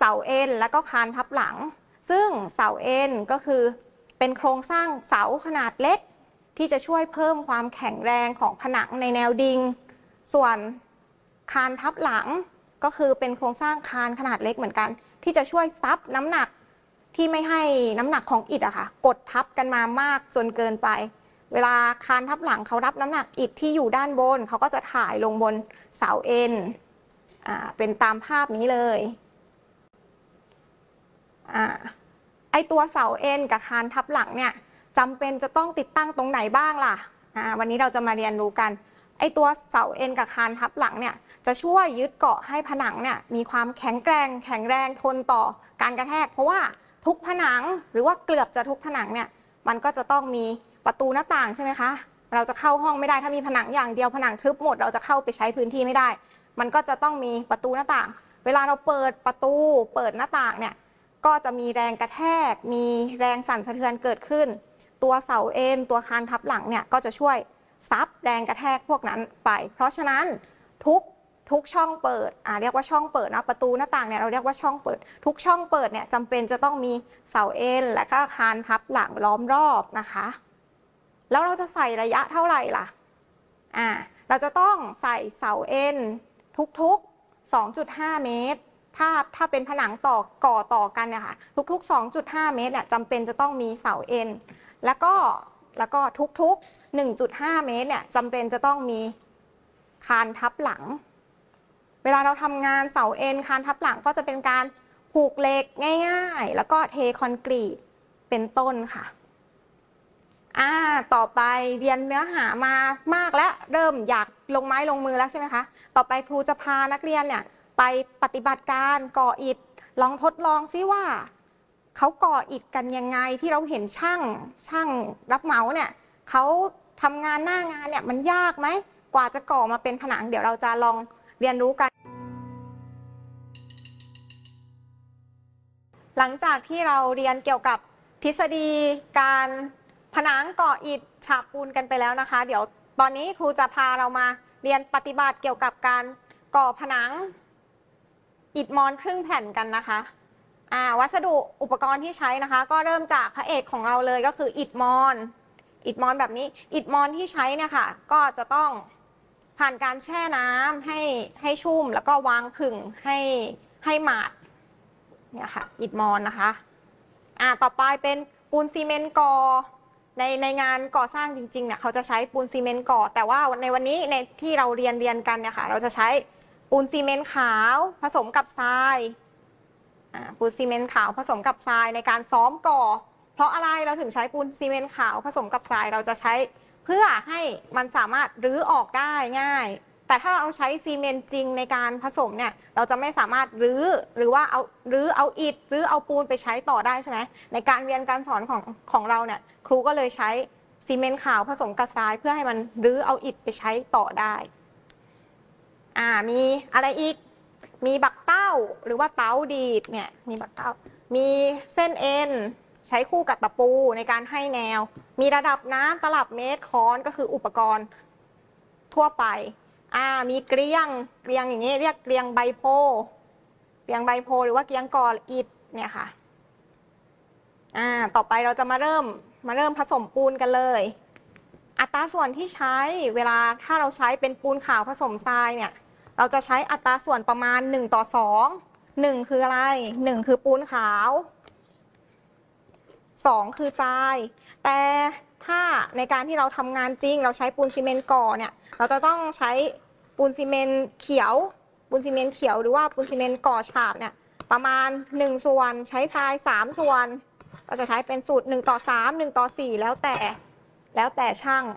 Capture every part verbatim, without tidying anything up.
าเอ็นแล้วก็คานทับหลังซึ่งเสาเอ็นก็คือเป็นโครงสร้างเสาขนาดเล็กที่จะช่วยเพิ่มความแข็งแรงของผนังในแนวดิ่งส่วนคานทับหลังก็คือเป็นโครงสร้างคานขนาดเล็กเหมือนกันที่จะช่วยซับน้ำหนักที่ไม่ให้น้ำหนักของอิฐอะค่ะกดทับกันมามากจนเกินไปเวลาคานทับหลังเขารับน้ำหนักอิฐที่อยู่ด้านบนเขาก็จะถ่ายลงบนเสาเอ็นอ่าเป็นตามภาพนี้เลยอ่าไอตัวเสาเอ็นกับคานทับหลังเนี่ยจำเป็นจะต้องติดตั้งตรงไหนบ้างล่ะอ่าวันนี้เราจะมาเรียนรู้กันไอตัวเสาเอ็นกับคานทับหลังเนี่ยจะช่วยยึดเกาะให้ผนังเนี่ยมีความแข็งแกร่งแข็งแรงทนต่อการกระแทกเพราะว่าทุกผนังหรือว่าเกือบจะทุกผนังเนี่ยมันก็จะต้องมีประตูหน้าต่างใช่ไหมคะเราจะเข้าห้องไม่ได้ถ้ามีผนังอย่างเดียวผนังทึบหมดเราจะเข้าไปใช้พื้นที่ไม่ได้มันก็จะต้องมีประตูหน้าต่างเวลาเราเปิดประตูเปิดหน้าต่างเนี่ยก็จะมีแรงกระแทกมีแรงสั่นสะเทือนเกิดขึ้นตัวเสาเอ็นตัวคานทับหลังเนี่ยก็จะช่วยซับแรงกระแทกพวกนั้นไปเพราะฉะนั้นทุกทุกช่องเปิดอ่าเรียกว่าช่องเปิดนะประตูหน้าต่างเนี่ยเราเรียกว่าช่องเปิดทุกช่องเปิดเนี่ยจำเป็นจะต้องมีเสาเอ็นและก็คานทับหลังล้อมรอบนะคะแล้วเราจะใส่ระยะเท่าไหร่ล่ะอ่าเราจะต้องใส่เสาเอ็นทุกๆ สองจุดห้า เมตรถ้าถ้าเป็นผนังต่อก่อต่อกันเนี่ยค่ะทุกๆ สองจุดห้า เมตรเนี่ยจำเป็นจะต้องมีเสาเอ็นแล้วก็แล้วก็ทุกๆ หนึ่งจุดห้า เมตรเนี่ยจำเป็นจะต้องมีคานทับหลังเวลาเราทำงานเสาเอ็นคานทับหลังก็จะเป็นการผูกเหล็กง่ายๆแล้วก็เทคอนกรีตเป็นต้นค่ะอ่าต่อไปเรียนเนื้อหามามากแล้วเริ่มอยากลงไม้ลงมือแล้วใช่ไหมคะต่อไปครูจะพานักเรียนเนี่ยไปปฏิบัติการก่ออิฐลองทดลองซิว่าเขาก่ออิฐกันยังไงที่เราเห็นช่างช่างรับเหมาเนี่ยเขาทำงานหน้างานเนี่ยมันยากไหมกว่าจะก่อมาเป็นผนังเดี๋ยวเราจะลองเรียนรู้กันหลังจากที่เราเรียนเกี่ยวกับทฤษฎีการผนังก่ออิฐฉาบปูนกันไปแล้วนะคะเดี๋ยวตอนนี้ครูจะพาเรามาเรียนปฏิบัติเกี่ยวกับการก่อผนังอิฐมอนครึ่งแผ่นกันนะคะอ่าวัสดุอุปกรณ์ที่ใช้นะคะก็เริ่มจากพระเอกของเราเลยก็คืออิฐมอนอิฐมอนแบบนี้อิฐมอนที่ใช้เนี่ยค่ะก็จะต้องผ่านการแช่น้ำให้ให้ชุ่มแล้วก็วางผึ่งให้ให้หมาดเนี่ยค่ะอิฐมอนนะคะอ่าต่อไปเป็นปูนซีเมนต์ก่อในในงานก่อสร้างจริงๆเนี่ยเขาจะใช้ปูนซีเมนต์ก่อแต่ว่าในวันนี้ในที่เราเรียนเรียนกันเนี่ยค่ะเราจะใช้ปูนซีเมนต์ขาวผสมกับทรายอ่าปูนซีเมนต์ขาวผสมกับทรายในการซ้อมก่อเพราะอะไรเราถึงใช้ปูนซีเมนต์ขาวผสมกับทรายเราจะใช้เพื่อให้มันสามารถรื้อออกได้ง่ายแต่ถ้าเราใช้ซีเมนต์จริงในการผสมเนี่ยเราจะไม่สามารถรื้อหรือว่าเอารื้อเอาอิฐหรือเอาปูนไปใช้ต่อได้ใช่ไหมในการเรียนการสอนของของเราเนี่ยครูก็เลยใช้ซีเมนต์ขาวผสมกับทรายเพื่อให้มันรื้อเอาอิฐไปใช้ต่อได้อ่ามีอะไรอีกมีบักเต้าหรือว่าเต้าดีดเนี่ยมีบักเต้ามีเส้นเอ็นใช้คู่กับตะปูในการให้แนวมีระดับน้ำตลับเมตรค้อนก็คืออุปกรณ์ทั่วไปอ่ามีเกลียงเกลียงอย่างนี้เรียกเกลียงใบโพเกลียงใบโพหรือว่าเกลียงก่ออิฐเนี่ยค่ะอ่าต่อไปเราจะมาเริ่มมาเริ่มผสมปูนกันเลยอัตราส่วนที่ใช้เวลาถ้าเราใช้เป็นปูนขาวผสมทรายเนี่ยเราจะใช้อัตราส่วนประมาณหนึ่งต่อสอง หนึ่งคืออะไรหนึ่งคือปูนขาวสองคือทรายแต่ถ้าในการที่เราทำงานจริงเราใช้ปูนซีเมนต์ก่อเนี่ยเราจะต้องใช้ปูนซีเมนต์เขียวปูนซีเมนต์เขียวหรือว่าปูนซีเมนต์ก่อฉาบเนี่ยประมาณหนึ่งส่วนใช้ทรายสามส่วนเราจะใช้เป็นสูตรหนึ่งต่อสาม หนึ่งต่อสี่แล้วแต่แล้วแต่ช่าง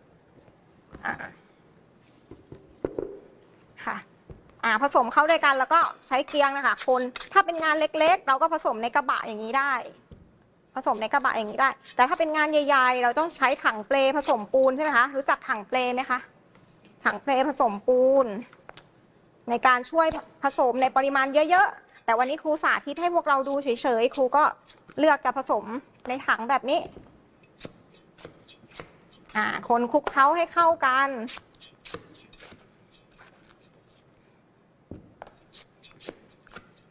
ค่ะอ่าผสมเข้าด้วยกันแล้วก็ใช้เกลียงนะคะคนถ้าเป็นงานเล็กๆเราก็ผสมในกระบะอย่างนี้ได้ผสมในกระบะอย่างนี้ได้แต่ถ้าเป็นงานใหญ่ๆเราต้องใช้ถังเปลผสมปูนใช่ไหมคะรู้จักถังเปลไหมคะถังเปลผสมปูนในการช่วยผสมในปริมาณเยอะๆแต่วันนี้ครูสาธิตให้พวกเราดูเฉยๆครูก็เลือกจะผสมในถังแบบนี้อ่าคนคลุกเคล้าให้เข้ากัน